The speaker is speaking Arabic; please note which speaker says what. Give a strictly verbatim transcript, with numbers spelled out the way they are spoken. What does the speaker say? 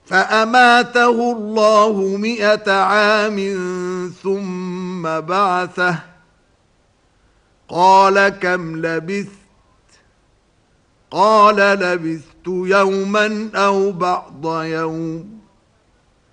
Speaker 1: فأماته الله مئة عام ثم بعثه قال كم لبثت قال لبثت يوما أو بعض يوم